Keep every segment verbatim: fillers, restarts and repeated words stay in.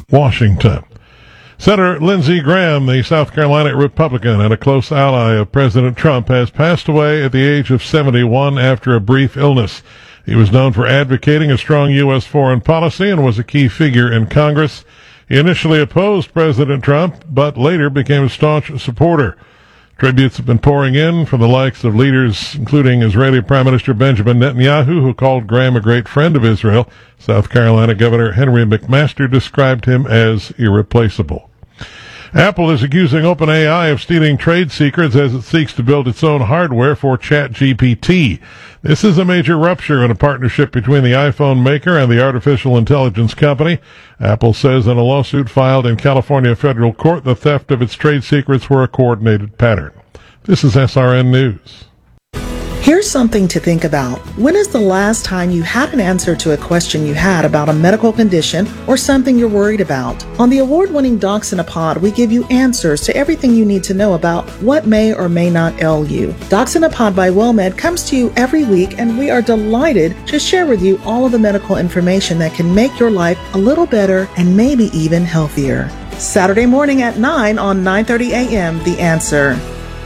Washington. Senator Lindsey Graham, the South Carolina Republican and a close ally of President Trump, has passed away at the age of seventy-one after a brief illness. He was known for advocating a strong U S foreign policy and was a key figure in Congress. He initially opposed President Trump, but later became a staunch supporter. Tributes have been pouring in from the likes of leaders including Israeli Prime Minister Benjamin Netanyahu, who called Graham a great friend of Israel. South Carolina Governor Henry McMaster described him as irreplaceable. Apple is accusing OpenAI of stealing trade secrets as it seeks to build its own hardware for ChatGPT. This is a major rupture in a partnership between the iPhone maker and the artificial intelligence company. Apple says in a lawsuit filed in California federal court the theft of its trade secrets were a coordinated pattern. This is S R N News. Here's something to think about. When is the last time you had an answer to a question you had about a medical condition or something you're worried about? On the award-winning Docs in a Pod, we give you answers to everything you need to know about what may or may not ail you. Docs in a Pod by WellMed comes to you every week, and we are delighted to share with you all of the medical information that can make your life a little better and maybe even healthier. Saturday morning at nine on nine thirty a.m. The Answer.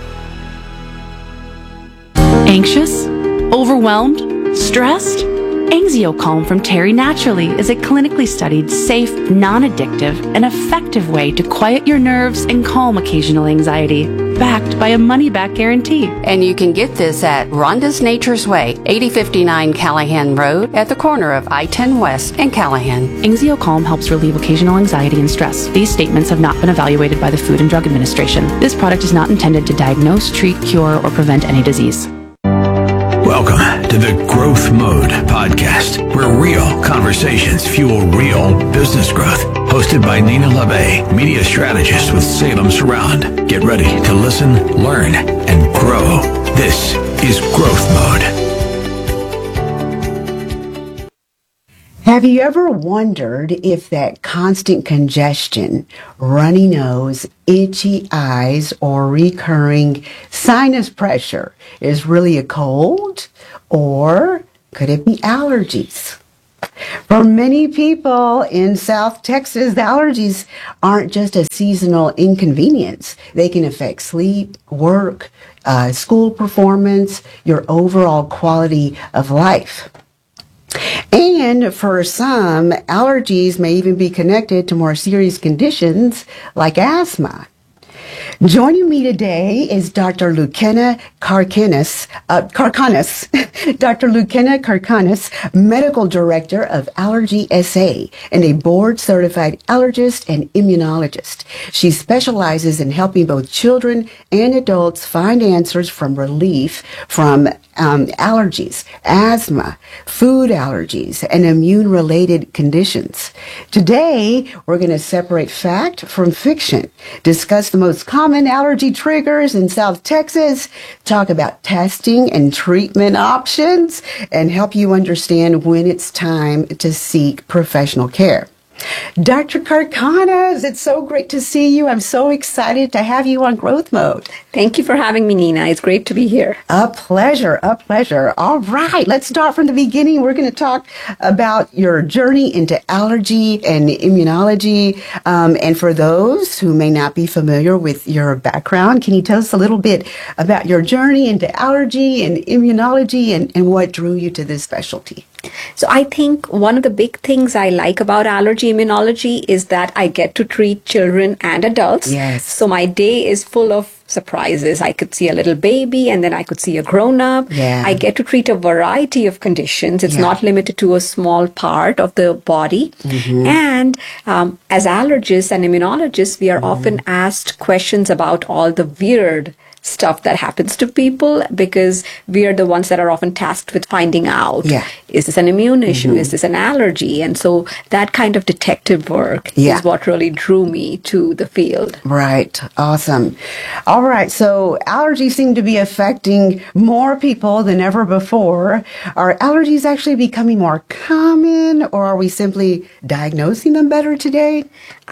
Anxious? Overwhelmed? Stressed? Anxiocalm from Terry Naturally is a clinically studied, safe, non-addictive, and effective way to quiet your nerves and calm occasional anxiety, backed by a money-back guarantee. And you can get this at Rhonda's Nature's Way, eighty fifty-nine Callahan Road, at the corner of I ten West and Callahan. Anxiocalm helps relieve occasional anxiety and stress. These statements have not been evaluated by the Food and Drug Administration. This product is not intended to diagnose, treat, cure, or prevent any disease. Welcome to the Growth Mode podcast, where real conversations fuel real business growth. Hosted by Nina LaBey, media strategist with Salem Surround. Get ready to listen, learn, and grow. This is Growth Mode. Have you ever wondered if that constant congestion, runny nose, itchy eyes, or recurring sinus pressure is really a cold? Or could it be allergies? For many people in South Texas, allergies aren't just a seasonal inconvenience. They can affect sleep, work, uh, school performance, your overall quality of life. And for some, allergies may even be connected to more serious conditions like asthma. Joining me today is Doctor Lucena Karkanis, uh, Karkanis, Doctor Lucena Karkanis, Medical Director of Allergy S A and a board-certified allergist and immunologist. She specializes in helping both children and adults find answers from relief from um, allergies, asthma, food allergies, and immune-related conditions. Today, we're going to separate fact from fiction, discuss the most common allergy triggers in South Texas, talk about testing and treatment options, and help you understand when it's time to seek professional care. Doctor Karkanis, it's so great to see you. I'm so excited to have you on Growth Mode. Thank you for having me, Nina. It's great to be here. A pleasure, a pleasure. All right, let's start from the beginning. We're going to talk about your journey into allergy and immunology. Um, and for those who may not be familiar with your background, can you tell us a little bit about your journey into allergy and immunology and, and what drew you to this specialty? So I think one of the big things I like about allergy immunology is that I get to treat children and adults. Yes. So my day is full of surprises. I could see a little baby and then I could see a grown-up. Yeah. I get to treat a variety of conditions. It's Yeah. not limited to a small part of the body. Mm-hmm. And um, as allergists and immunologists, we are mm-hmm. often asked questions about all the weird stuff that happens to people because we are the ones that are often tasked with finding out, yeah. is this an immune issue? Mm-hmm. Is this an allergy? And so that kind of detective work yeah. is what really drew me to the field. Right. Awesome. All right. So allergies seem to be affecting more people than ever before. Are allergies actually becoming more common, or are we simply diagnosing them better today? I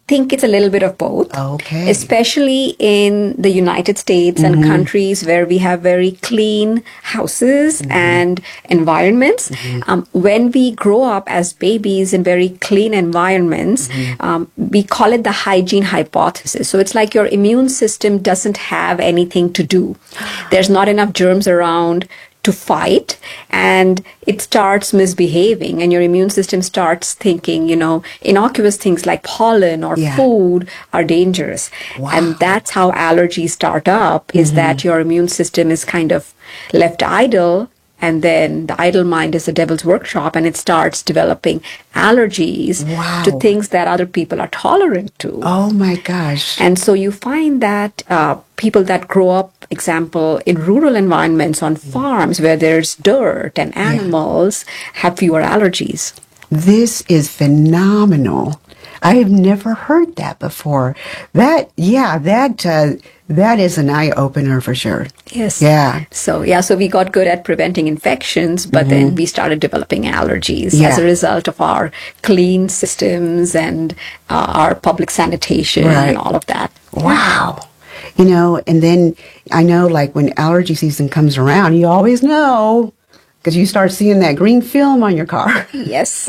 think it's a little bit of both. Okay. Especially in the United States Mm-hmm. and countries where we have very clean houses Mm-hmm. and environments. Mm-hmm. Um, when we grow up as babies in very clean environments, mm-hmm. um, we call it the hygiene hypothesis. So it's like your immune system doesn't have anything to do. There's not enough germs around to fight, and it starts misbehaving, and your immune system starts thinking, you know, innocuous things like pollen or Yeah. food are dangerous. Wow. And that's how allergies start up, is Mm-hmm. that your immune system is kind of left idle, and then the idle mind is the devil's workshop, and it starts developing allergies Wow. to things that other people are tolerant to. Oh my gosh. And so you find that uh, people that grow up, example, in rural environments on farms where there's dirt and animals have fewer allergies. This is phenomenal. I have never heard that before. That, yeah, that, uh, that is an eye opener for sure. Yes. Yeah. So, yeah, so we got good at preventing infections, but then we started developing allergies Yeah. as a result of our clean systems and uh, our public sanitation Right. and all of that. Wow. You know, and then I know like when allergy season comes around, you always know because you start seeing that green film on your car. Yes.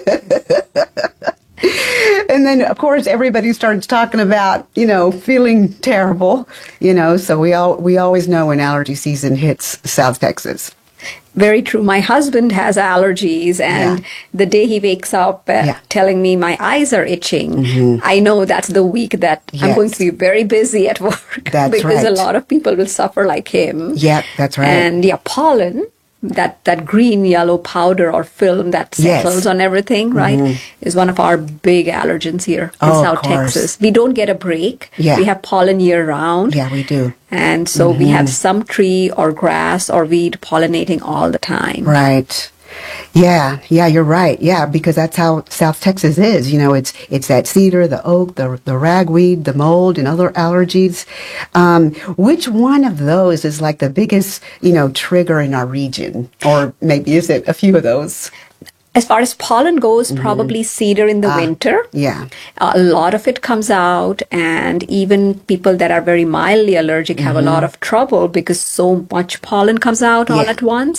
And then, of course, everybody starts talking about, you know, feeling terrible, you know, so we all we always know when allergy season hits South Texas. Very true. My husband has allergies, and Yeah. the day he wakes up uh, Yeah. telling me my eyes are itching, I know that's the week that I'm Yes. going to be very busy at work. That's because right. a lot of people will suffer like him. Yep, that's right. And yeah, pollen, that, that green yellow powder or film that Yes. settles on everything, right, is one of our big allergens here in Oh, of South course. Texas. We don't get a break. Yeah. We have pollen year round. Yeah, we do. And so we have some tree or grass or weed pollinating all the time. Right. Yeah, yeah, you're right. Yeah, because that's how South Texas is. You know, it's it's that cedar, the oak, the the ragweed, the mold, and other allergies. Um, which one of those is like the biggest, you know, trigger in our region, or maybe is it a few of those? As far as pollen goes, probably cedar in the winter. Yeah. A lot of it comes out, and even people that are very mildly allergic have a lot of trouble because so much pollen comes out all Yeah. at once.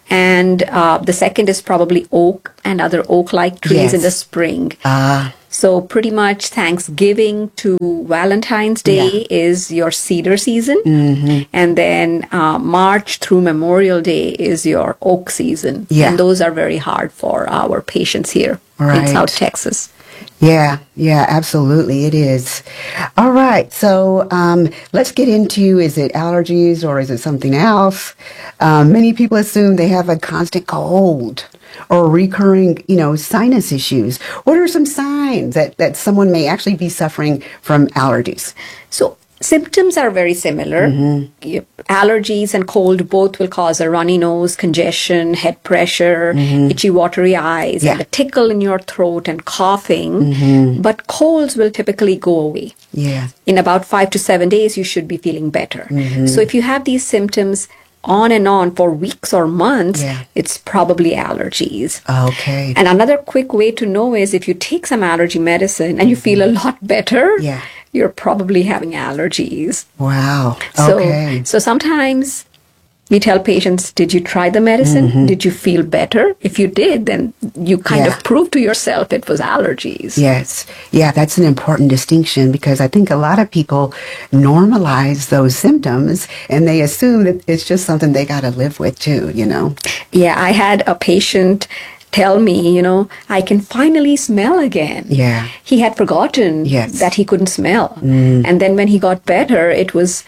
And uh, the second is probably oak and other oak-like trees in Yes. the spring. Ah, So pretty much Thanksgiving to Valentine's Day is your cedar season. Mm-hmm. And then uh, March through Memorial Day is your oak season. Yeah. And those are very hard for our patients here Right. in South Texas. yeah, yeah, absolutely, it is. All right, so um, let's get into, is it allergies or is it something else? Um, many people assume they have a constant cold or recurring, you know, sinus issues. What are some signs that, that someone may actually be suffering from allergies? So symptoms are very similar. Yep. Allergies and cold both will cause a runny nose, congestion, head pressure, itchy, watery eyes, Yeah. and a tickle in your throat and coughing. But colds will typically go away. Yeah. In about five to seven days, you should be feeling better. Mm-hmm. So if you have these symptoms on and on for weeks or months, Yeah. it's probably allergies. Okay. And another quick way to know is if you take some allergy medicine and you feel a lot better, Yeah. you're probably having allergies. Wow. So, Okay. so sometimes we tell patients, did you try the medicine? Did you feel better? If you did, then you kind Mm-hmm. Yeah. of proved to yourself it was allergies. Yes. Yeah, that's an important distinction because I think a lot of people normalize those symptoms and they assume that it's just something they got to live with too, you know? Yeah, I had a patient tell me, you know, I can finally smell again. Yeah. He had forgotten Yes. that he couldn't smell. And then when he got better, it was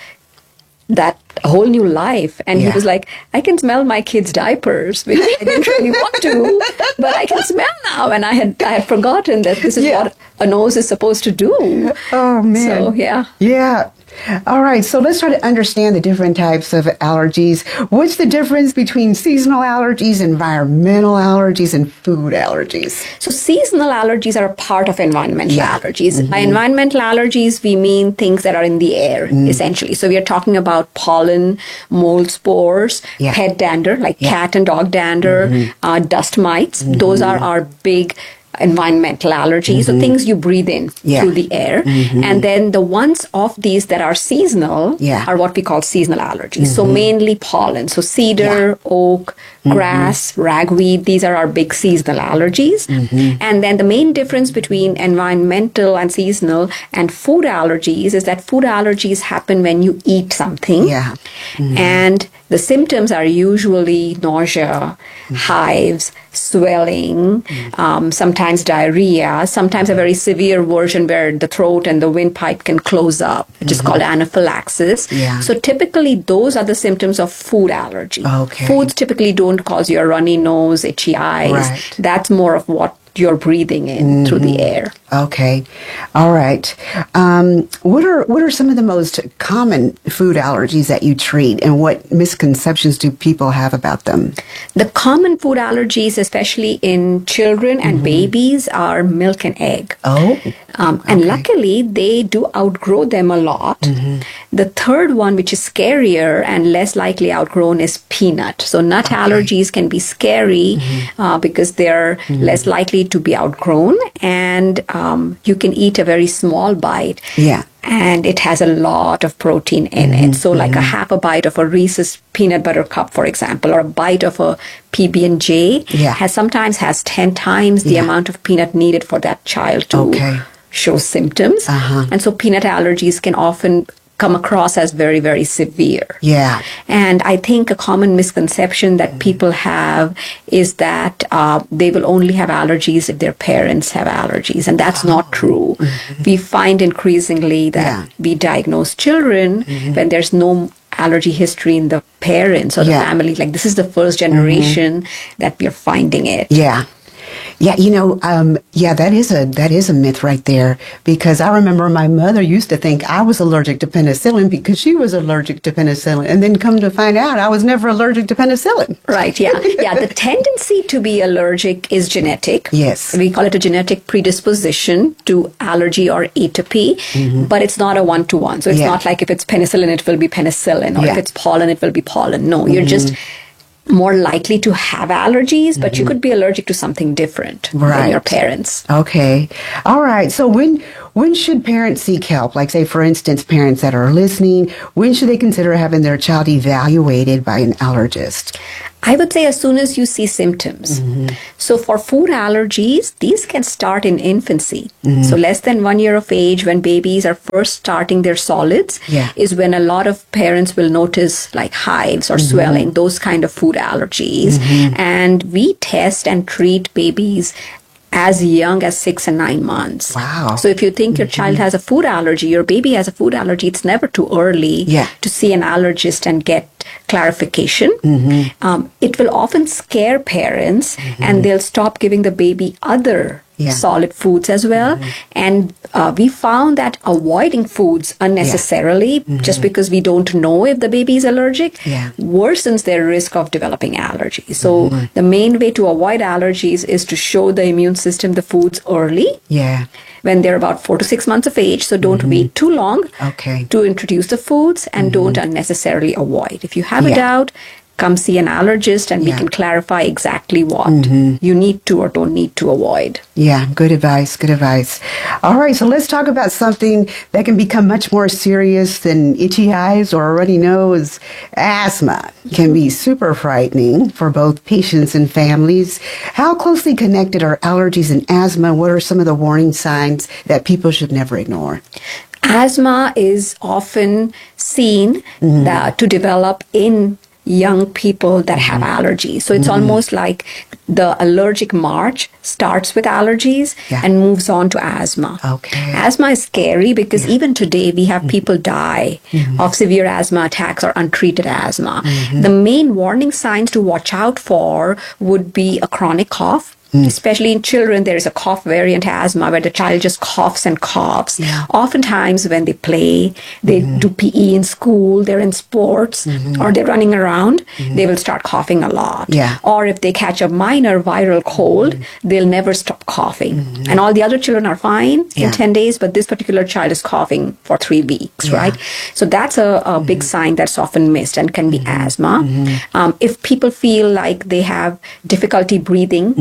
that whole new life. And Yeah. he was like, I can smell my kids' diapers, which I didn't really want to, but I can smell now. And I had I had forgotten that this is Yeah. what a nose is supposed to do. Oh, man. So, yeah. Yeah. All right. So let's try to understand the different types of allergies. What's the difference between seasonal allergies, environmental allergies, and food allergies? So seasonal allergies are a part of environmental Yeah. allergies. By environmental allergies, we mean things that are in the air, essentially. So we are talking about pollen, mold spores, Yeah. pet dander, like Yeah. cat and dog dander, uh, dust mites. Those are our big environmental allergies, mm-hmm. so things you breathe in yeah. through the air. Mm-hmm. And then the ones of these that are seasonal yeah. are what we call seasonal allergies. Mm-hmm. So mainly pollen. So cedar, yeah. oak, grass, mm-hmm. ragweed, these are our big seasonal allergies. Mm-hmm. And then the main difference between environmental and seasonal and food allergies is that food allergies happen when you eat something. Yeah. Mm-hmm. And the symptoms are usually nausea, mm-hmm. hives, swelling, mm-hmm. um, sometimes diarrhea, sometimes a very severe version where the throat and the windpipe can close up, which mm-hmm. is called anaphylaxis. Yeah. So typically those are the symptoms of food allergy. Okay. Foods typically don't cause you a runny nose, itchy eyes. Right. That's more of what you're breathing in mm-hmm. through the air. Okay. All right. Um, what are what are some of the most common food allergies that you treat, and what misconceptions do people have about them? The common food allergies, especially in children and mm-hmm. babies, are milk and egg. Oh. Um, and okay. luckily, they do outgrow them a lot. Mm-hmm. The third one, which is scarier and less likely outgrown, is peanut. So nut okay. allergies can be scary mm-hmm. uh, because they're mm-hmm. less likely to be outgrown, and um, you can eat a very small bite. Yeah. And it has a lot of protein in mm-hmm. it. So like mm-hmm. a half a bite of a Reese's peanut butter cup, for example, or a bite of a P B and J yeah. has sometimes has ten times the yeah. amount of peanut needed for that child to okay. show symptoms. Uh-huh. And so peanut allergies can often come across as very, very severe. Yeah. And I think a common misconception that people have is that uh, they will only have allergies if their parents have allergies. And that's oh. not true. Mm-hmm. We find increasingly that yeah. we diagnose children mm-hmm. when there's no allergy history in the parents or the yeah. family. Like this is the first generation mm-hmm. that we're finding it. Yeah. Yeah, you know, um, yeah, that is a that is a myth right there, because I remember my mother used to think I was allergic to penicillin because she was allergic to penicillin, and then come to find out I was never allergic to penicillin. Right, yeah. Yeah, the tendency to be allergic is genetic. Yes. We call it a genetic predisposition to allergy or atopy, mm-hmm. but it's not a one-to-one. So it's yeah. not like if it's penicillin, it will be penicillin, or yeah. if it's pollen, it will be pollen. No, mm-hmm. you're just more likely to have allergies, but mm-hmm. you could be allergic to something different right. than your parents. Okay. All right. So when when should parents seek help? Like, say, for instance, parents that are listening, when should they consider having their child evaluated by an allergist? I would say as soon as you see symptoms. Mm-hmm. So for food allergies, these can start in infancy. Mm-hmm. So less than one year of age, when babies are first starting their solids, yeah. is when a lot of parents will notice like hives or mm-hmm. swelling, those kind of food allergies. Mm-hmm. And we test and treat babies as young as six and nine months. Wow. So if you think your mm-hmm. child has a food allergy, your baby has a food allergy, it's never too early yeah. to see an allergist and get clarification. Mm-hmm. Um, it will often scare parents mm-hmm. and they'll stop giving the baby other yeah. solid foods as well. Mm-hmm. And uh, we found that avoiding foods unnecessarily, yeah. mm-hmm. just because we don't know if the baby is allergic, yeah. worsens their risk of developing allergies. So mm-hmm. the main way to avoid allergies is to show the immune system the foods early. Yeah. When they're about four to six months of age. So don't mm-hmm. wait too long okay. to introduce the foods, and mm-hmm. don't unnecessarily avoid. If you have yeah. a doubt, come see an allergist and yeah. we can clarify exactly what mm-hmm. you need to or don't need to avoid. Yeah, good advice, good advice. All right, so let's talk about something that can become much more serious than itchy eyes or a runny nose. Asthma can be super frightening for both patients and families. How closely connected are allergies and asthma? What are some of the warning signs that people should never ignore? Asthma is often seen mm-hmm. that, to develop in young people that have allergies. So it's mm-hmm. almost like the allergic march starts with allergies yeah. and moves on to asthma. Okay. Asthma is scary because yeah. even today we have mm-hmm. people die mm-hmm. of severe asthma attacks or untreated asthma. Mm-hmm. The main warning signs to watch out for would be a chronic cough. Especially in children, there is a cough variant asthma where the child just coughs and coughs. Yeah. Oftentimes when they play, they mm-hmm. do P E in school, they're in sports, mm-hmm. or they're running around, mm-hmm. they will start coughing a lot. Yeah. Or if they catch a minor viral cold, mm-hmm. they'll never stop coughing. Mm-hmm. And all the other children are fine yeah. in ten days, but this particular child is coughing for three weeks, yeah. right? So that's a, a mm-hmm. big sign that's often missed and can be mm-hmm. asthma. Mm-hmm. Um, if people feel like they have difficulty breathing, mm-hmm. usually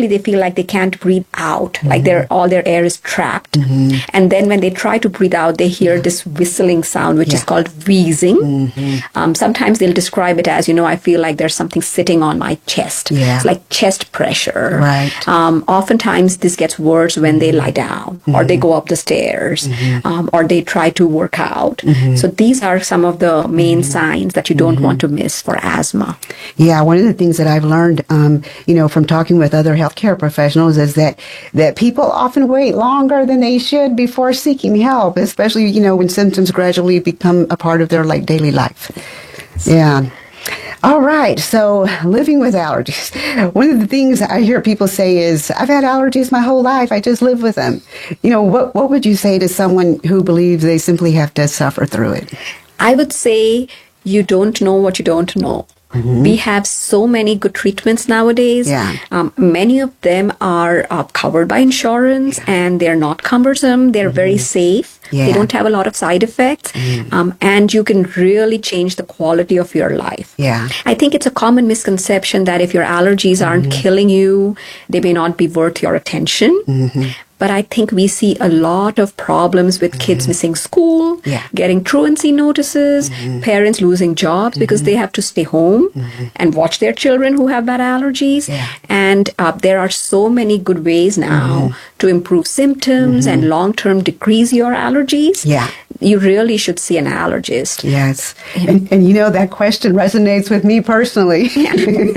initially they feel like they can't breathe out, mm-hmm. like they're, all their air is trapped. Mm-hmm. And then when they try to breathe out, they hear this whistling sound, which yeah. is called wheezing. Mm-hmm. Um, sometimes they'll describe it as, you know, I feel like there's something sitting on my chest. Yeah. It's like chest pressure. Right. Um, oftentimes this gets worse when they lie down mm-hmm. or they go up the stairs mm-hmm. um, or they try to work out. Mm-hmm. So these are some of the main mm-hmm. signs that you don't mm-hmm. want to miss for asthma. Yeah, one of the things that I've learned, um, you know, from talking with other healthcare professionals is that, that people often wait longer than they should before seeking help, especially, you know, when symptoms gradually become a part of their, like, daily life. Yeah. All right. So living with allergies. One of the things I hear people say is, I've had allergies my whole life. I just live with them. You know, what, what would you say to someone who believes they simply have to suffer through it? I would say you don't know what you don't know. Mm-hmm. We have so many good treatments nowadays. Yeah. Um, many of them are uh, covered by insurance, yeah. and they're not cumbersome. They're mm-hmm. very safe. Yeah. They don't have a lot of side effects. Mm-hmm. Um, and you can really change the quality of your life. Yeah. I think it's a common misconception that if your allergies mm-hmm. aren't killing you, they may not be worth your attention. Mm-hmm. But I think we see a lot of problems with kids mm-hmm. missing school, yeah. getting truancy notices, mm-hmm. parents losing jobs mm-hmm. because they have to stay home mm-hmm. and watch their children who have bad allergies. Yeah. And uh, there are so many good ways now mm-hmm. to improve symptoms mm-hmm. and long-term decrease your allergies. Yeah. You really should see an allergist. Yes. Yeah. And, and you know, that question resonates with me personally. Yeah.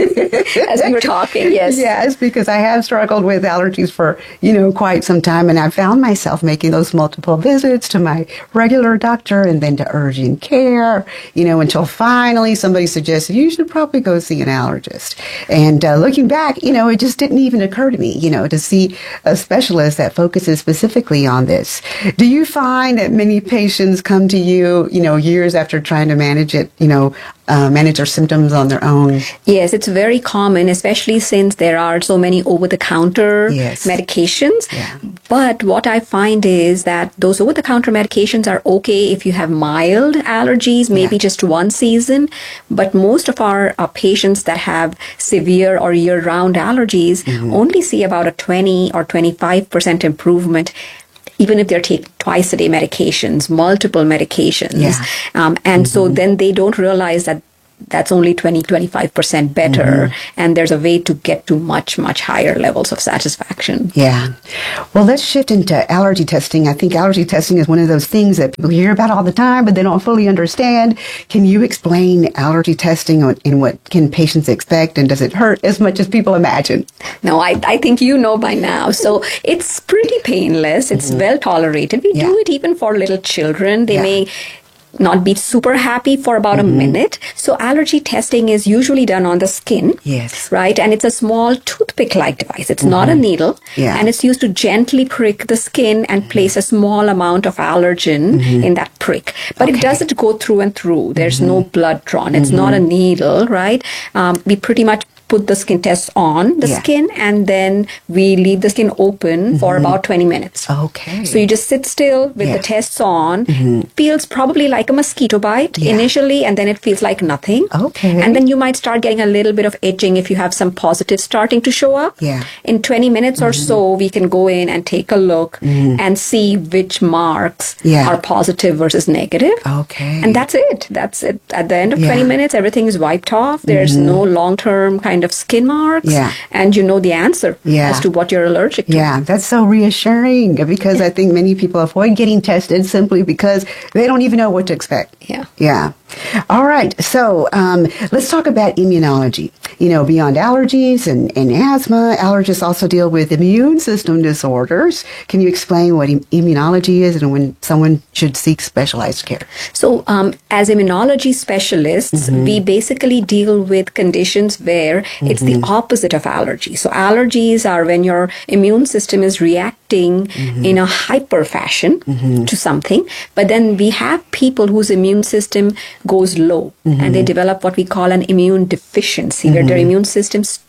As we were talking, yes. Yes, because I have struggled with allergies for, you know, quite some time, and I found myself making those multiple visits to my regular doctor and then to urgent care, you know, until finally somebody suggested you should probably go see an allergist. And uh, looking back, you know, it just didn't even occur to me, you know, to see a specialist that focuses specifically on this. Do you find that many patients come to you, you know, years after trying to manage it, you know, Uh, manage their symptoms on their own? Yes, it's very common, especially since there are so many over-the-counter yes. medications. Yeah. But what I find is that those over-the-counter medications are okay if you have mild allergies, maybe yeah. just one season. But most of our uh, patients that have severe or year-round allergies mm-hmm. only see about a twenty or twenty-five percent improvement, even if they're taking twice a day medications, multiple medications. Yeah. Um, and mm-hmm. so then they don't realize that that's only twenty, twenty-five percent better. Mm-hmm. And there's a way to get to much, much higher levels of satisfaction. Yeah. Well, let's shift into allergy testing. I think allergy testing is one of those things that people hear about all the time, but they don't fully understand. Can you explain allergy testing and what can patients expect? And does it hurt as much as people imagine? No, I, I think you know by now. So it's pretty painless. It's mm-hmm. well tolerated. We yeah. do it even for little children. They yeah. may not be super happy for about mm-hmm. a minute. So allergy testing is usually done on the skin. Yes. Right? And it's a small toothpick-like device. It's mm-hmm. not a needle. Yeah. And it's used to gently prick the skin and mm-hmm. place a small amount of allergen mm-hmm. in that prick. But okay. it doesn't go through and through. There's mm-hmm. no blood drawn. It's mm-hmm. not a needle, right? Um, we pretty much put the skin tests on the yeah. skin, and then we leave the skin open mm-hmm. for about twenty minutes. Okay. So you just sit still with yeah. the tests on. Mm-hmm. Feels probably like a mosquito bite yeah. initially, and then it feels like nothing. Okay. And then you might start getting a little bit of itching if you have some positives starting to show up. Yeah. In twenty minutes mm-hmm. or so, we can go in and take a look mm-hmm. and see which marks yeah. are positive versus negative. Okay. And that's it. That's it. At the end of yeah. twenty minutes, everything is wiped off. There's mm-hmm. no long-term kind of skin marks, yeah. and you know the answer yeah. as to what you're allergic to. Yeah, that's so reassuring, because I think many people avoid getting tested simply because they don't even know what to expect. Yeah. Yeah. All right. So um, let's talk about immunology. You know, beyond allergies and, and asthma, allergists also deal with immune system disorders. Can you explain what im- immunology is and when someone should seek specialized care? So um, as immunology specialists, mm-hmm. we basically deal with conditions where mm-hmm. it's the opposite of allergy. So allergies are when your immune system is reacting mm-hmm. in a hyper fashion mm-hmm. to something. But then we have people whose immune system goes low mm-hmm. and they develop what we call an immune deficiency, mm-hmm. where their immune system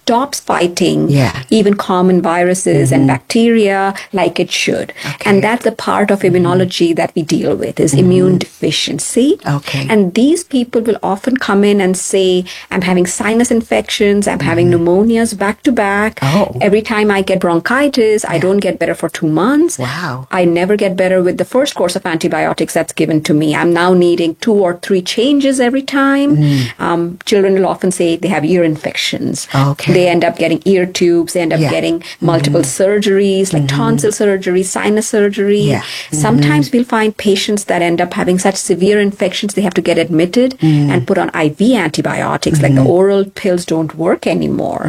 stops fighting Yeah. even common viruses and bacteria like it should. Okay. And that's the part of immunology that we deal with is immune deficiency. Okay. And these people will often come in and say, I'm having sinus infections, I'm having pneumonias back to back. Oh. Every time I get bronchitis, I don't get better for two months. Wow. I never get better with the first course of antibiotics that's given to me. I'm now needing two or three changes every time. Um, children will often say they have ear infections. Okay. They end up getting ear tubes. They end up Yeah. getting multiple surgeries like tonsil surgery, sinus surgery. Yeah. Sometimes we'll find patients that end up having such severe infections they have to get admitted and put on I V antibiotics. Like the oral pills don't work anymore.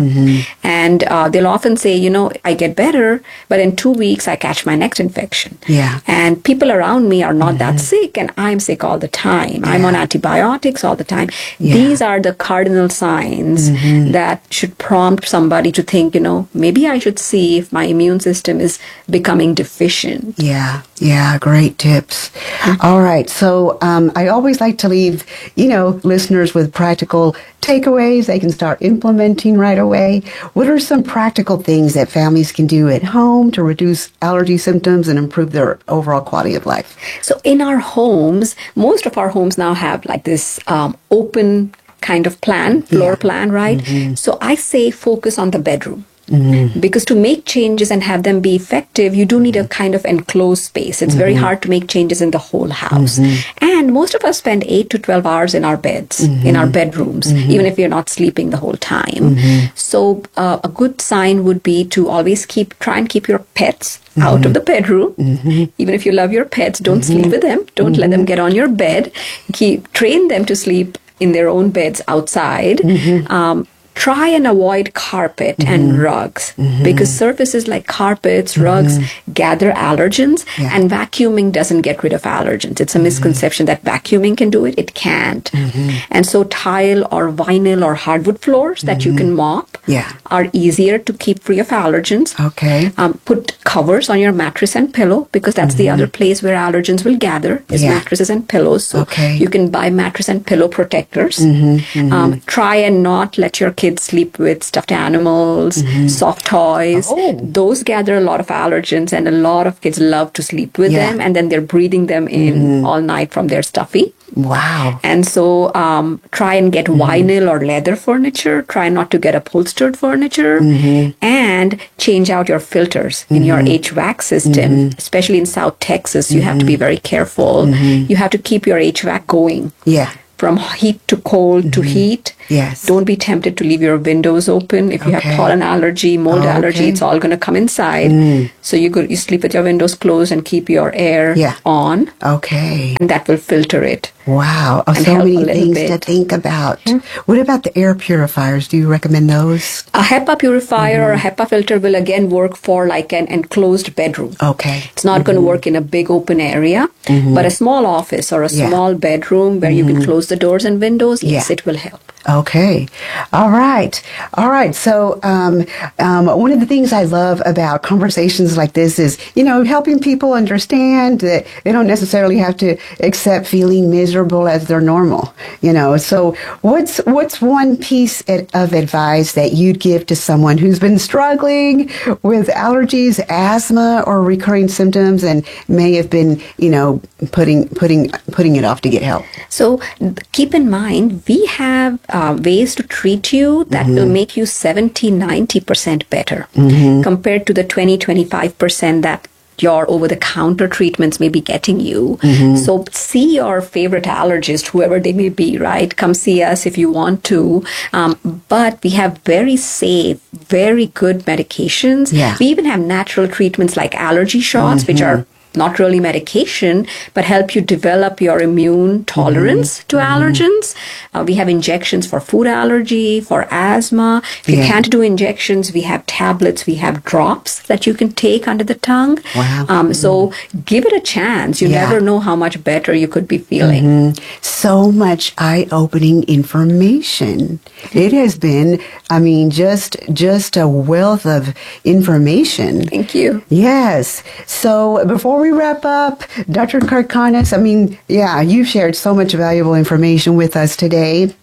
And uh, they'll often say, you know, I get better, but in two weeks I catch my next infection. Yeah. And people around me are not that sick, and I'm sick all the time. I'm on antibiotics all the time. Yeah. These are the cardinal signs that should prompt somebody to think, you know, maybe I should see if my immune system is becoming deficient. Yeah, yeah, great tips. All right, so um, I always like to leave, you know, listeners with practical takeaways they can start implementing right away. What are some practical things that families can do at home to reduce allergy symptoms and improve their overall quality of life? So in our homes, most of our homes now have like this um, open kind of plan, floor Yeah. plan, right? So I say focus on the bedroom. Because to make changes and have them be effective, you do need a kind of enclosed space. It's very hard to make changes in the whole house. And most of us spend eight to twelve hours in our beds, in our bedrooms, even if we're not sleeping the whole time. So uh, a good sign would be to always keep, try and keep your pets out of the bedroom. Even if you love your pets, don't sleep with them. Don't let them get on your bed. Keep, train them to sleep in their own beds outside. Um, Try and avoid carpet and rugs because surfaces like carpets, rugs gather allergens Yeah. and vacuuming doesn't get rid of allergens. It's a misconception that vacuuming can do it. It can't. And so tile or vinyl or hardwood floors that you can mop Yeah. are easier to keep free of allergens. Okay. Um, put covers on your mattress and pillow because that's the other place where allergens will gather is Yeah. mattresses and pillows. So Okay. you can buy mattress and pillow protectors. Um, try and not let your kids sleep with stuffed animals, soft toys. Oh. Those gather a lot of allergens, and a lot of kids love to sleep with Yeah. them, and then they're breathing them in all night from their stuffy. Wow. And so um, try and get vinyl or leather furniture. Try not to get upholstered furniture. And change out your filters in your H V A C system, especially in South Texas. You have to be very careful. You have to keep your H V A C going. Yeah. From heat to cold to heat. Yes. Don't be tempted to leave your windows open. If you Okay. have pollen allergy, mold Oh, allergy, okay. it's all going to come inside. So you go, you sleep with your windows closed and keep your air Yeah. on, Okay. and that will filter it. Wow. Oh, And so help a many little things bit. to think about. What about the air purifiers? Do you recommend those? A HEPA purifier or a HEPA filter will again work for like an enclosed bedroom. Okay. It's not going to work in a big open area, but a small office or a Yeah. small bedroom where you can close the doors and windows, yes, Yeah. it will help. Okay. All right. All right. So, um, um, one of the things I love about conversations like this is, you know, helping people understand that they don't necessarily have to accept feeling miserable as their normal, you know. So what's, what's one piece of advice that you'd give to someone who's been struggling with allergies, asthma, or recurring symptoms and may have been, you know, putting, putting, putting it off to get help? So th- keep in mind, we have uh, ways to treat you that will make you seventy, ninety percent better compared to the twenty, twenty-five percent that your over-the-counter treatments may be getting you. So see your favorite allergist, whoever they may be, right? Come see us if you want to. Um, but we have very safe, very good medications. Yeah. We even have natural treatments like allergy shots, which are not really medication, but help you develop your immune tolerance to allergens. Uh, we have injections for food allergy, for asthma. If you Yeah. can't do injections, we have tablets, we have drops that you can take under the tongue. Wow. Um, so give it a chance. You Yeah. never know how much better you could be feeling. So much eye-opening information. It has been, I mean, just just a wealth of information. Thank you. Yes. So before we wrap up, Doctor Karkanis, I mean, yeah, you've shared so much valuable information with us today.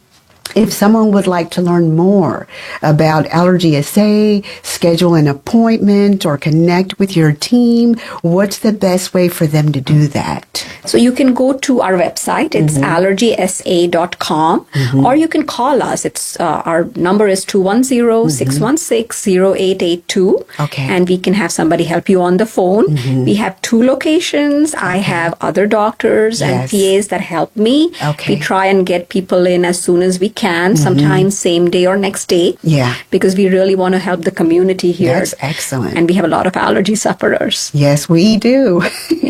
If someone would like to learn more about Allergy S A, schedule an appointment, or connect with your team, what's the best way for them to do that? So you can go to our website. It's mm-hmm. allergy s a dot com, mm-hmm. or you can call us. It's uh, our number is two one zero, six one six, zero eight eight two. Okay. And we can have somebody help you on the phone. Mm-hmm. We have two locations. Okay. I have other doctors yes. and P As that help me. Okay. We try and get people in as soon as we can, mm-hmm. sometimes same day or next day. Yeah. Because we really want to help the community here. That's excellent. And we have a lot of allergy sufferers. Yes, we do.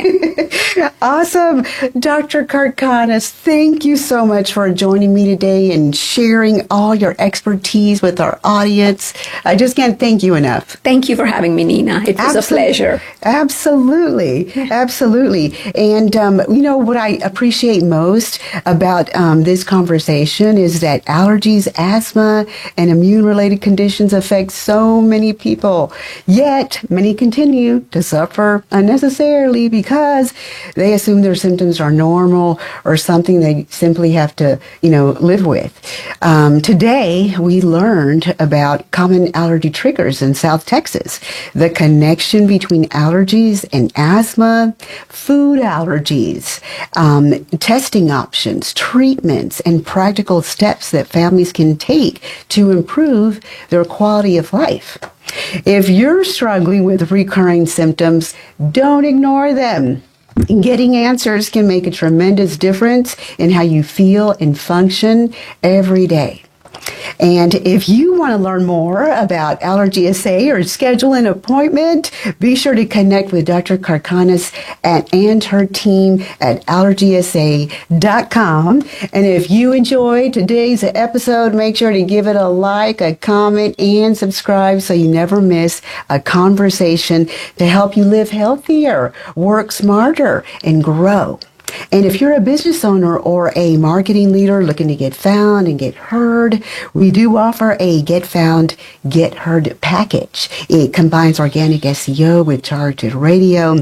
Yeah. Awesome. Doctor Karkanos, thank you so much for joining me today and sharing all your expertise with our audience. I just can't thank you enough. Thank you for having me, Nina. It was Absolutely. a pleasure. Absolutely. Absolutely. And, um, you know, what I appreciate most about um, this conversation is that allergies, asthma, and immune-related conditions affect so many people. Yet, many continue to suffer unnecessarily because they assume their symptoms are normal or something they simply have to, you know, live with. Um, today, we learned about common allergy triggers in South Texas, the connection between allergies and asthma, food allergies, um, testing options, treatments, and practical steps that families can take to improve their quality of life. If you're struggling with recurring symptoms, don't ignore them. Getting answers can make a tremendous difference in how you feel and function every day. And if you want to learn more about Allergy S A or schedule an appointment, be sure to connect with Doctor Karkanos at, and her team at allergy s a dot com. And if you enjoyed today's episode, make sure to give it a like, a comment, and subscribe so you never miss a conversation to help you live healthier, work smarter, and grow. And if you're a business owner or a marketing leader looking to get found and get heard, we do offer a Get Found, Get Heard package. It combines organic S E O with targeted radio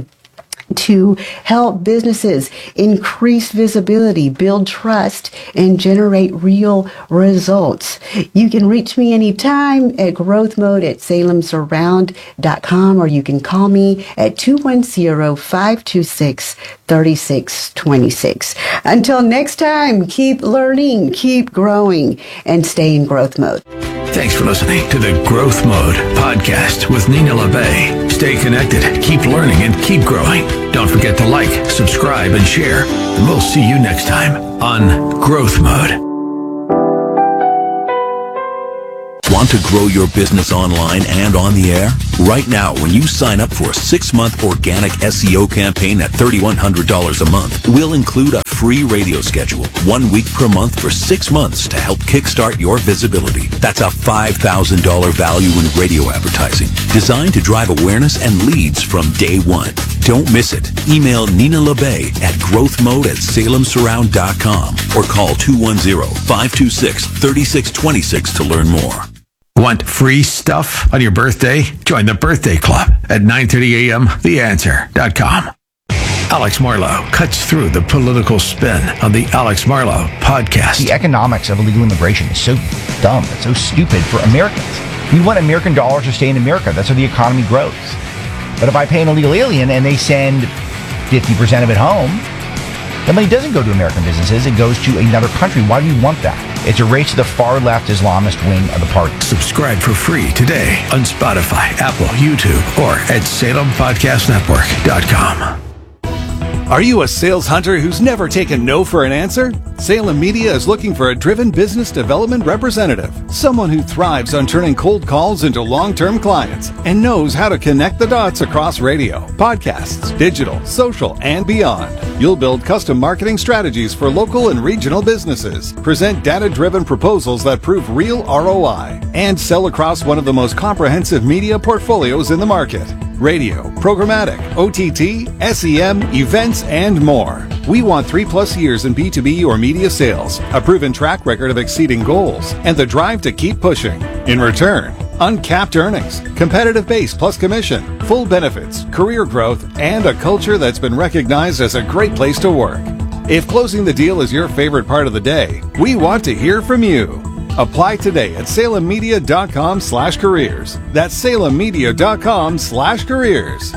to help businesses increase visibility, build trust, and generate real results. You can reach me anytime at growth mode at salem surround dot com, or you can call me at two one zero, five two six, three six two six. Until next time, keep learning, keep growing, and stay in growth mode. Thanks for listening to the Growth Mode podcast with Nina LeBay. Stay connected, keep learning, and keep growing. Don't forget to like, subscribe, and share. And we'll see you next time on Growth Mode. Want to grow your business online and on the air? Right now, when you sign up for a six-month organic S E O campaign at three thousand one hundred dollars a month, we'll include a free radio schedule, one week per month for six months to help kickstart your visibility. That's a five thousand dollars value in radio advertising, designed to drive awareness and leads from day one. Don't miss it. Email Nina LeBay at growthmode at salem surround dot com or call two one zero, five two six, three six two six to learn more. Want free stuff on your birthday? Join the Birthday Club at nine thirty a.m. the answer dot com. Alex Marlow cuts through the political spin on the Alex Marlow podcast. The economics of illegal immigration is so dumb. It's so stupid for Americans. We want American dollars to stay in America. That's how the economy grows. But if I pay an illegal alien and they send fifty percent of it home, the money doesn't go to American businesses. It goes to another country. Why do we want that? It's a race to the far-left Islamist wing of the party. Subscribe for free today on Spotify, Apple, YouTube, or at salem podcast network dot com. Are you a sales hunter who's never taken no for an answer? Salem Media is looking for a driven business development representative, someone who thrives on turning cold calls into long-term clients and knows how to connect the dots across radio, podcasts, digital, social, and beyond. You'll build custom marketing strategies for local and regional businesses, present data-driven proposals that prove real R O I, and sell across one of the most comprehensive media portfolios in the market. Radio, programmatic, O T T, S E M, events, and more. We want three plus years in B two B or media sales, a proven track record of exceeding goals, and the drive to keep pushing. In return, uncapped earnings, competitive base plus commission, full benefits, career growth, and a culture that's been recognized as a great place to work. If closing the deal is your favorite part of the day, we want to hear from you. Apply today at salemmedia.com slash careers. That's salemmedia.com slash careers.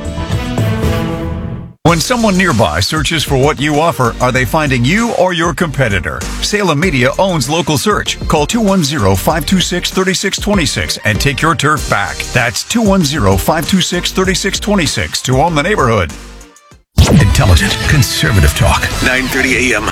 When someone nearby searches for what you offer, are they finding you or your competitor? Salem Media owns local search. Call two one zero, five two six, three six two six and take your turf back. That's two one zero, five two six, three six two six to own the neighborhood. Intelligent, conservative talk. nine thirty a.m.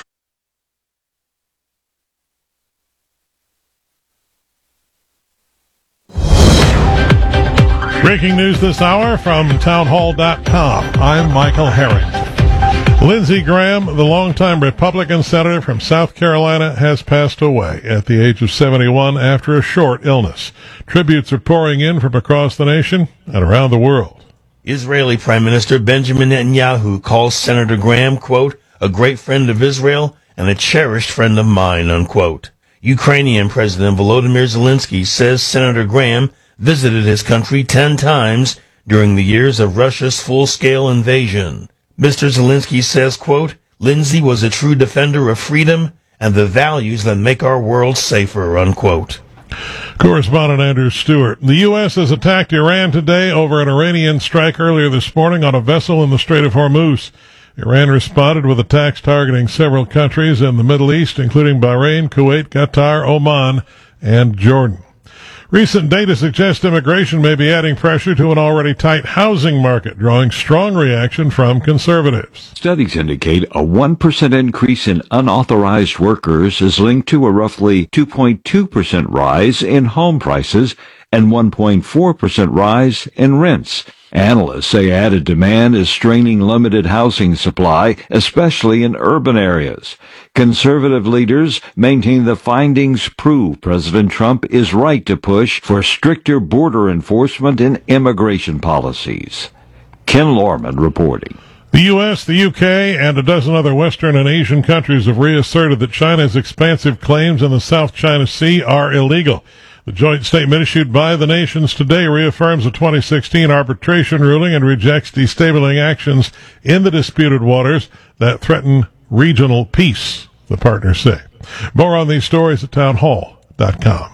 Breaking news this hour from townhall dot com. I'm Michael Herring. Lindsey Graham, the longtime Republican senator from South Carolina, has passed away at the age of seventy-one after a short illness. Tributes are pouring in from across the nation and around the world. Israeli Prime Minister Benjamin Netanyahu calls Senator Graham, quote, a great friend of Israel and a cherished friend of mine, unquote. Ukrainian President Volodymyr Zelensky says Senator Graham visited his country ten times during the years of Russia's full-scale invasion. Mister Zelensky says, quote, Lindsey was a true defender of freedom and the values that make our world safer, unquote. Correspondent Andrew Stewart. The U S has attacked Iran today over an Iranian strike earlier this morning on a vessel in the Strait of Hormuz. Iran responded with attacks targeting several countries in the Middle East, including Bahrain, Kuwait, Qatar, Oman, and Jordan. Recent data suggests immigration may be adding pressure to an already tight housing market, drawing strong reaction from conservatives. Studies indicate a one percent increase in unauthorized workers is linked to a roughly two point two percent rise in home prices and one point four percent rise in rents. Analysts say added demand is straining limited housing supply, especially in urban areas. Conservative leaders maintain the findings prove President Trump is right to push for stricter border enforcement and immigration policies. Ken Lorman reporting. The U S, the U K, and a dozen other Western and Asian countries have reasserted that China's expansive claims in the South China Sea are illegal. The joint statement issued by the nations today reaffirms a twenty sixteen arbitration ruling and rejects destabilizing actions in the disputed waters that threaten regional peace, the partners say. More on these stories at townhall dot com.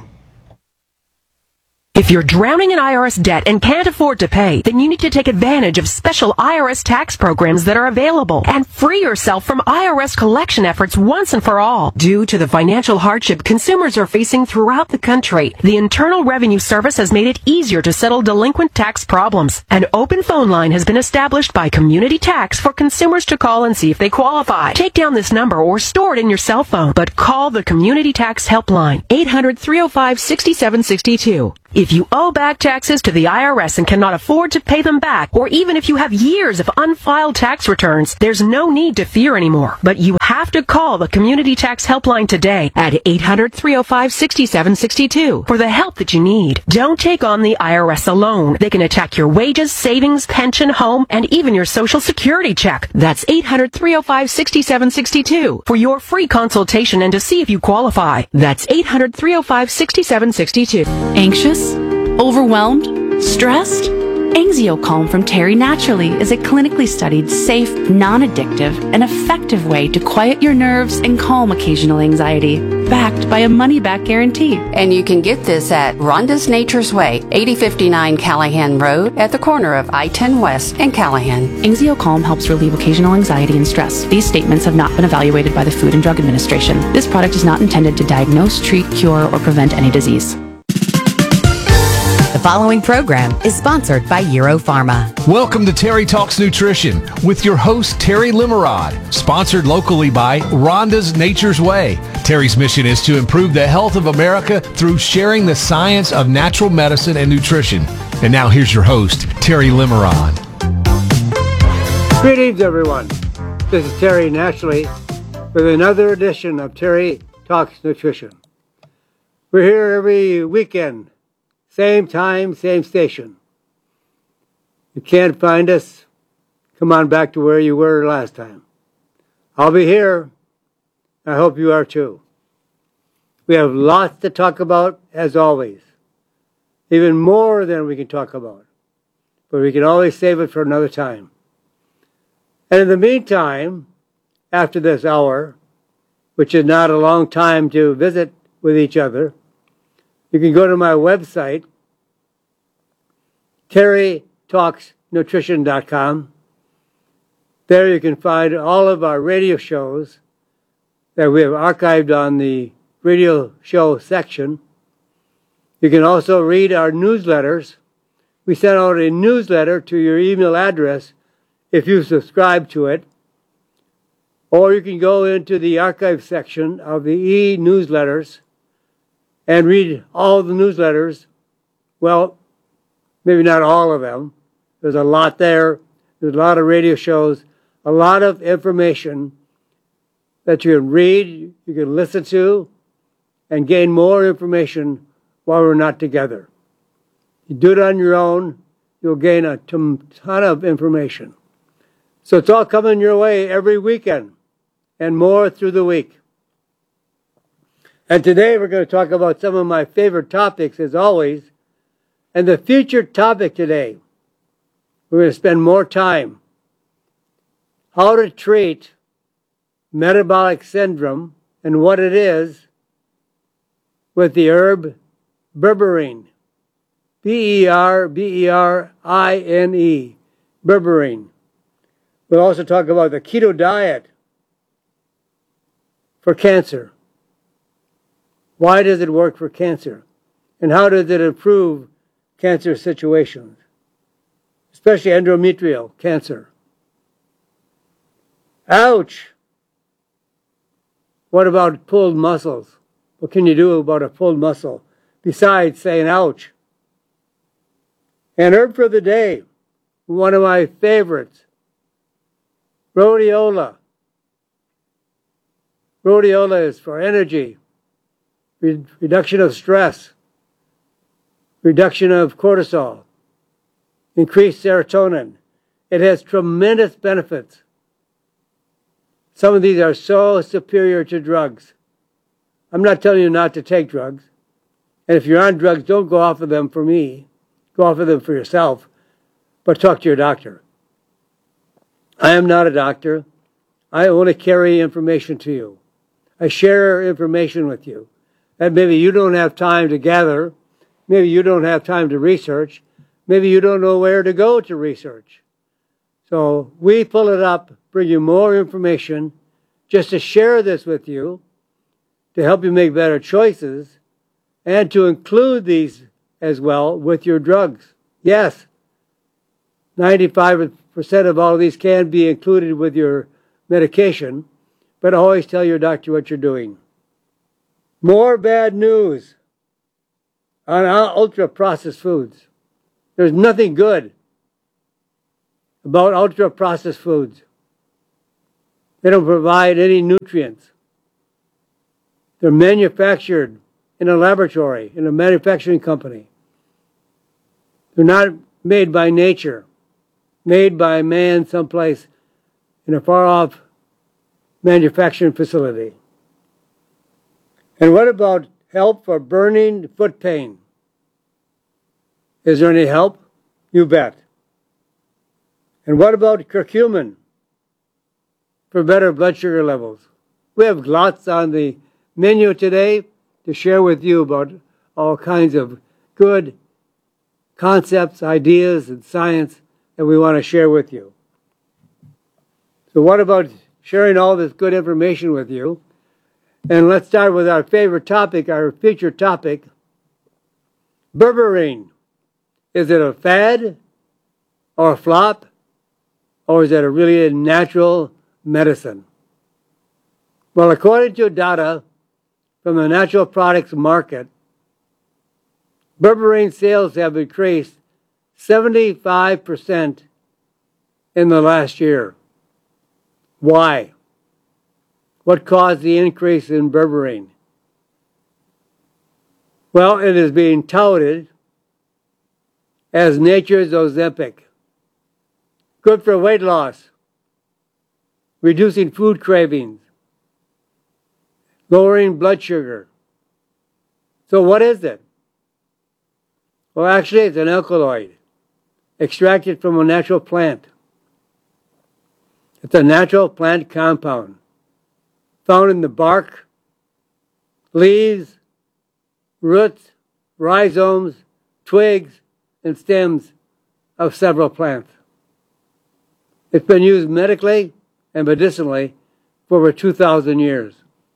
If you're drowning in I R S debt and can't afford to pay, then you need to take advantage of special I R S tax programs that are available and free yourself from I R S collection efforts once and for all. Due to the financial hardship consumers are facing throughout the country, the Internal Revenue Service has made it easier to settle delinquent tax problems. An open phone line has been established by Community Tax for consumers to call and see if they qualify. Take down this number or store it in your cell phone, but call the Community Tax Helpline, eight hundred, three oh five, six seven six two. If you owe back taxes to the I R S and cannot afford to pay them back, or even if you have years of unfiled tax returns, there's no need to fear anymore. But you have to call the Community Tax Helpline today at eight hundred, three oh five, six seven six two for the help that you need. Don't take on the I R S alone. They can attack your wages, savings, pension, home, and even your Social Security check. That's eight hundred, three oh five, six seven six two for your free consultation and to see if you qualify. That's eight hundred, three oh five, six seven six two. Anxious? Overwhelmed? Stressed? AnxioCalm from Terry Naturally is a clinically studied, safe, non-addictive, and effective way to quiet your nerves and calm occasional anxiety, backed by a money-back guarantee. And you can get this at Rhonda's Nature's Way, eighty fifty-nine Callahan Road, at the corner of I ten West and Callahan. AnxioCalm helps relieve occasional anxiety and stress. These statements have not been evaluated by the Food and Drug Administration. This product is not intended to diagnose, treat, cure, or prevent any disease. The following program is sponsored by Europharma. Welcome to Terry Talks Nutrition with your host, Terry Limerod, sponsored locally by Rhonda's Nature's Way. Terry's mission is to improve the health of America through sharing the science of natural medicine and nutrition. And now here's your host, Terry Limerod. Greetings, everyone. This is Terry Naturally with another edition of Terry Talks Nutrition. We're here every weekend. Same time, same station. You can't find us? Come on back to where you were last time. I'll be here. I hope you are too. We have lots to talk about, as always. Even more than we can talk about. But we can always save it for another time. And in the meantime, after this hour, which is not a long time to visit with each other, you can go to my website, terry talks nutrition dot com. There you can find all of our radio shows that we have archived on the radio show section. You can also read our newsletters. We send out a newsletter to your email address if you subscribe to it. Or you can go into the archive section of the e-newsletters and read all the newsletters. Well, maybe not all of them. There's a lot there. There's a lot of radio shows, a lot of information that you can read, you can listen to, and gain more information while we're not together. You do it on your own, you'll gain a ton of information. So it's all coming your way every weekend and more through the week. And today we're going to talk about some of my favorite topics, as always. And the featured topic today, we're going to spend more time. How to treat metabolic syndrome and what it is with the herb berberine. B E R B E R I N E. Berberine. We'll also talk about the keto diet for cancer. Why does it work for cancer? And how does it improve cancer situations? Especially endometrial cancer. Ouch! What about pulled muscles? What can you do about a pulled muscle besides saying ouch? And herb for the day, one of my favorites, rhodiola. Rhodiola is for energy, re- reduction of stress, reduction of cortisol, increased serotonin. It has tremendous benefits. Some of these are so superior to drugs. I'm not telling you not to take drugs. And if you're on drugs, don't go off of them for me. Go off of them for yourself. But talk to your doctor. I am not a doctor. I only carry information to you. I share information with you that maybe you don't have time to gather. Maybe you don't have time to research. Maybe you don't know where to go to research. So we pull it up, bring you more information just to share this with you, to help you make better choices, and to include these as well with your drugs. Yes, ninety-five percent of all of these can be included with your medication, but always tell your doctor what you're doing. More bad news on ultra-processed foods. There's nothing good about ultra-processed foods. They don't provide any nutrients. They're manufactured in a laboratory, in a manufacturing company. They're not made by nature, made by man someplace in a far-off manufacturing facility. And what about help for burning foot pain? Is there any help? You bet. And what about curcumin for better blood sugar levels? We have lots on the menu today to share with you about all kinds of good concepts, ideas, and science that we want to share with you. So what about sharing all this good information with you? And let's start with our favorite topic, our featured topic, berberine. Is it a fad or a flop? Or is it a really a natural medicine? Well, according to data from the natural products market, berberine sales have increased seventy-five percent in the last year. Why? What caused the increase in berberine? Well, it is being touted as nature's Ozempic. Good for weight loss, reducing food cravings, lowering blood sugar. So what is it? Well, actually, it's an alkaloid extracted from a natural plant. It's a natural plant compound found in the bark, leaves, roots, rhizomes, twigs, and stems of several plants. It's been used medically and medicinally for over two thousand years.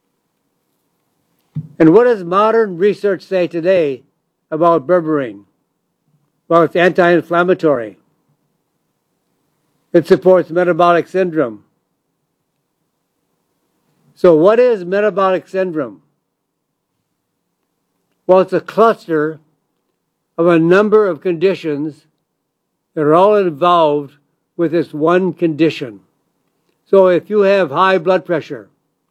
And what does modern research say today about berberine? Well, it's anti-inflammatory. It supports metabolic syndrome. So what is metabolic syndrome? Well, it's a cluster of a number of conditions that are all involved with this one condition. So if you have high blood pressure,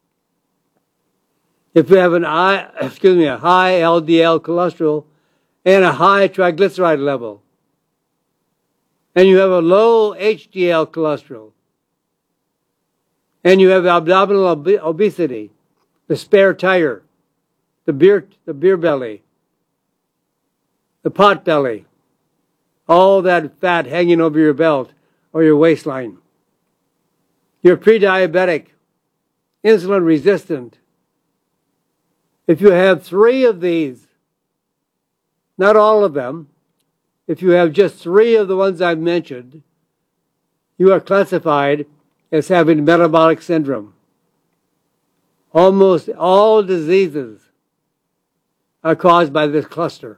if you have an I, excuse me, a high L D L cholesterol and a high triglyceride level, and you have a low H D L cholesterol, and you have abdominal ob- obesity, the spare tire, the beer, the beer belly, the pot belly, all that fat hanging over your belt or your waistline. You're pre-diabetic, insulin resistant. If you have three of these, not all of them, if you have just three of the ones I've mentioned, you are classified as having metabolic syndrome. Almost all diseases are caused by this cluster.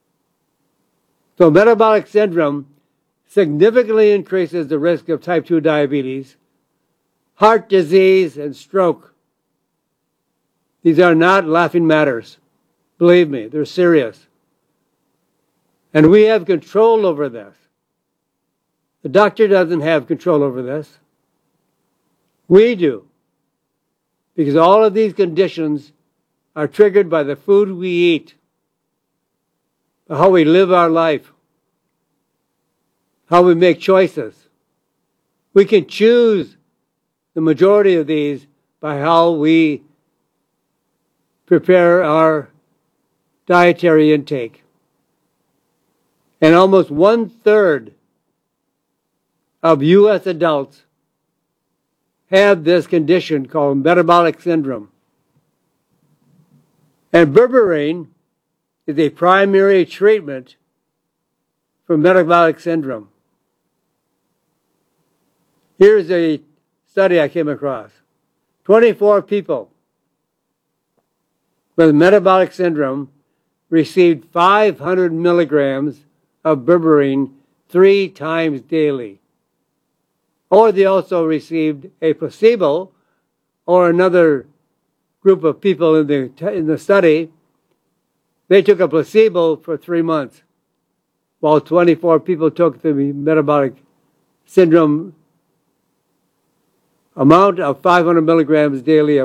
So metabolic syndrome significantly increases the risk of type two diabetes, heart disease, and stroke. These are not laughing matters. Believe me, they're serious. And we have control over this. The doctor doesn't have control over this. We do. Because all of these conditions are triggered by the food we eat, how we live our life, how we make choices. We can choose the majority of these by how we prepare our dietary intake. And almost one third of U S adults have this condition called metabolic syndrome. And berberine is a primary treatment for metabolic syndrome. Here's a study I came across. twenty-four people with metabolic syndrome received five hundred milligrams of berberine three times daily. Or they also received a placebo, or another group of people in the, in the study, they took a placebo for three months, while twenty-four people took the metabolic syndrome amount of five hundred milligrams daily